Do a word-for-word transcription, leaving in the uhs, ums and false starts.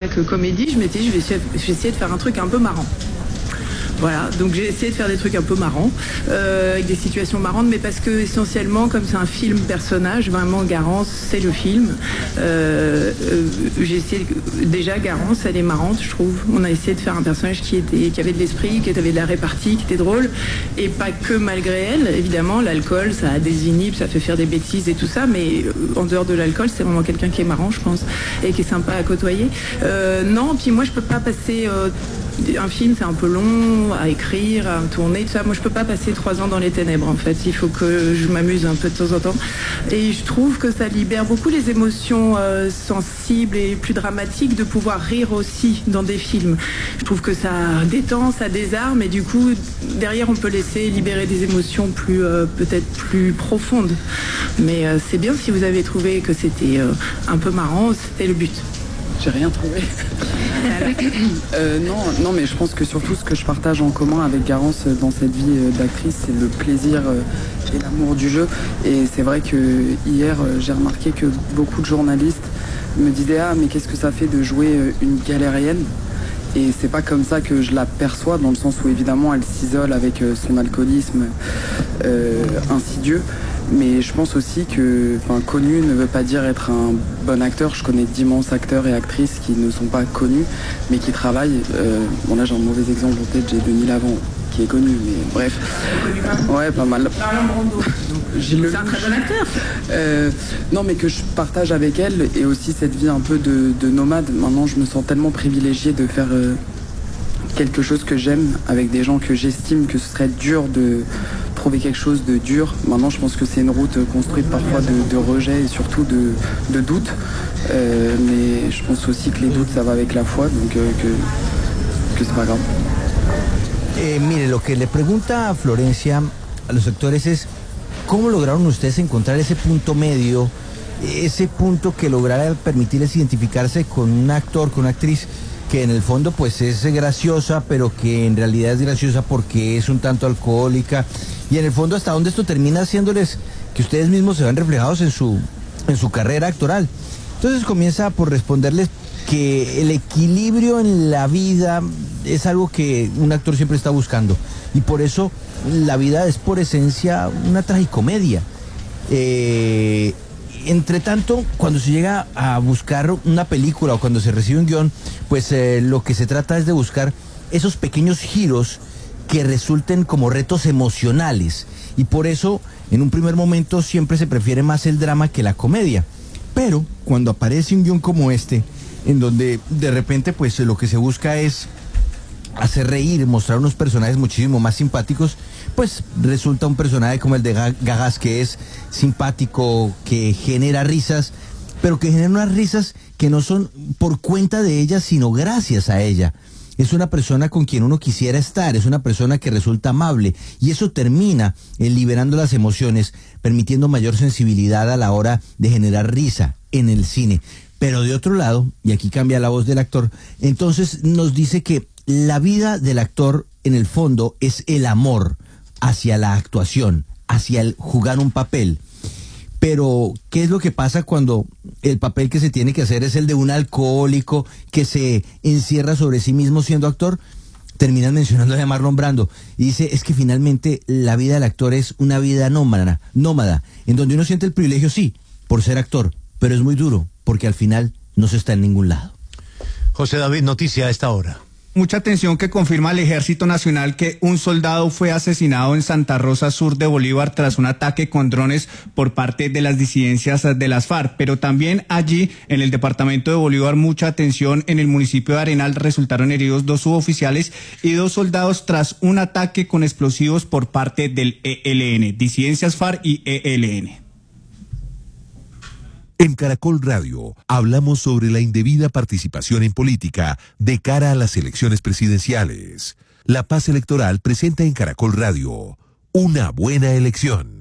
que comédie, je m'étais dit, je vais essayer, je vais essayer de faire un truc un peu marrant. Voilà, donc j'ai essayé de faire des trucs un peu marrants, euh, avec des situations marrantes, mais parce que essentiellement, comme c'est un film personnage, vraiment Garance, c'est le film. Euh, euh, j'ai essayé déjà Garance, elle est marrante, je trouve. On a essayé de faire un personnage qui était, qui avait de l'esprit, qui avait de la répartie, qui était drôle, et pas que malgré elle. Évidemment, l'alcool, ça désinhibe, ça fait faire des bêtises et tout ça, mais en dehors de l'alcool, c'est vraiment quelqu'un qui est marrant, je pense, et qui est sympa à côtoyer. Euh, non, puis moi, je peux pas passer. Euh, Un film, c'est un peu long à écrire, à tourner, tout ça. Moi, je peux pas passer trois ans dans les ténèbres, en fait. Il faut que je m'amuse un peu de temps en temps. Et je trouve que ça libère beaucoup les émotions euh, sensibles et plus dramatiques de pouvoir rire aussi dans des films. Je trouve que ça détend, ça désarme, et du coup, derrière, on peut laisser libérer des émotions plus, euh, peut-être plus profondes. Mais euh, c'est bien si vous avez trouvé que c'était euh, un peu marrant, c'était le but. J'ai rien trouvé. euh, non, non, mais je pense que surtout ce que je partage en commun avec Garance dans cette vie d'actrice, c'est le plaisir et l'amour du jeu. Et c'est vrai que hier, j'ai remarqué que beaucoup de journalistes me disaient « Ah, mais qu'est-ce que ça fait de jouer une galérienne ?» Et c'est pas comme ça que je la perçois, dans le sens où évidemment elle s'isole avec son alcoolisme euh, insidieux. Mais je pense aussi que enfin, connu ne veut pas dire être un bon acteur. Je connais d'immenses acteurs et actrices qui ne sont pas connus, mais qui travaillent. Euh, bon là j'ai un mauvais exemple en tête, j'ai Denis Lavant qui est connu, mais bref. Ouais, pas mal. C'est un très bon acteur. Euh, non, mais que je partage avec elle, et aussi cette vie un peu de, de nomade. Maintenant, je me sens tellement privilégiée de faire euh, quelque chose que j'aime avec des gens que j'estime que ce serait dur de trouver quelque chose de dur. Maintenant, je pense que c'est une route construite parfois de, de rejet et surtout de, de doute. Euh, mais je pense aussi que les doutes, ça va avec la foi, donc euh, que, que c'est pas grave. Eh, mire, lo que le pregunta a Florencia a los actores es ¿cómo lograron ustedes encontrar ese punto medio, ese punto que lograra permitirles identificarse con un actor, con una actriz que en el fondo pues es graciosa, pero que en realidad es graciosa porque es un tanto alcohólica, y en el fondo hasta dónde esto termina haciéndoles que ustedes mismos se ven reflejados en su, en su carrera actoral? Entonces comienza por responderles que el equilibrio en la vida es algo que un actor siempre está buscando, y por eso la vida es por esencia una tragicomedia. Eh, entre tanto, cuando se llega a buscar una película o cuando se recibe un guión, pues eh, lo que se trata es de buscar esos pequeños giros que resulten como retos emocionales, y por eso en un primer momento siempre se prefiere más el drama que la comedia. Pero cuando aparece un guión como este, en donde de repente pues lo que se busca es hacer reír, mostrar unos personajes muchísimo más simpáticos, pues resulta un personaje como el de Gagas, que es simpático, que genera risas, pero que genera unas risas que no son por cuenta de ella, sino gracias a ella. Es una persona con quien uno quisiera estar, es una persona que resulta amable, y eso termina eh, liberando las emociones, permitiendo mayor sensibilidad a la hora de generar risa en el cine. Pero de otro lado, y aquí cambia la voz del actor, entonces nos dice que la vida del actor en el fondo es el amor hacia la actuación, hacia el jugar un papel. Pero, ¿qué es lo que pasa cuando el papel que se tiene que hacer es el de un alcohólico que se encierra sobre sí mismo siendo actor? Terminan mencionando a Marlon Brando, y dice, es que finalmente la vida del actor es una vida nómada, nómada, en donde uno siente el privilegio, sí, por ser actor, pero es muy duro, porque al final no se está en ningún lado. José David, noticia a esta hora. Mucha atención que confirma el Ejército Nacional que un soldado fue asesinado en Santa Rosa, sur de Bolívar, tras un ataque con drones por parte de las disidencias de las FARC. Pero también allí, en el departamento de Bolívar, mucha atención, en el municipio de Arenal resultaron heridos dos suboficiales y dos soldados tras un ataque con explosivos por parte del E L N, disidencias FARC y E L N. En Caracol Radio hablamos sobre la indebida participación en política de cara a las elecciones presidenciales. La Paz Electoral presenta en Caracol Radio una buena elección.